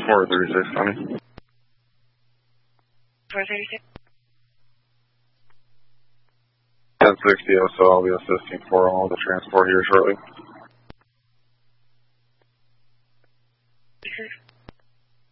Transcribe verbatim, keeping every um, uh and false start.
four thirty-six, honey. four thirty-six? ten sixty, so I'll be assisting for all the transport here shortly.